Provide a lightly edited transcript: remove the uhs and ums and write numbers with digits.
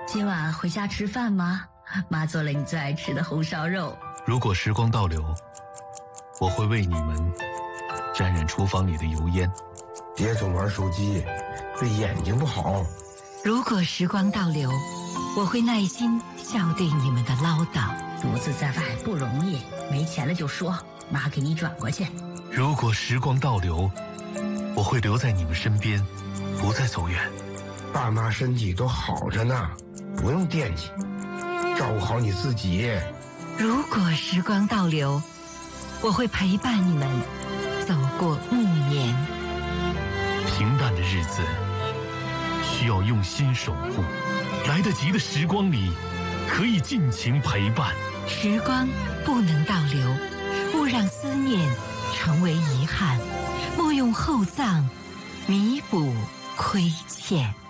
今晚回家吃饭吗？妈做了你最爱吃的红烧肉。 如果时光倒流，我会为你们沾染厨房里的油烟。 别总玩手机，对眼睛不好。 如果时光倒流，我会耐心笑对你们的唠叨。 独自在外不容易，没钱了就说，妈给你转过去。 如果时光倒流，我会留在你们身边，不再走远。 爸妈身体都好着呢，不用惦记，照顾好你自己。 如果时光倒流，我会陪伴你们走过暮年。 平淡的日子需要用心守护，来得及的时光里可以尽情陪伴。 时光不能倒流，勿让思念成为遗憾，莫用厚葬弥补亏欠。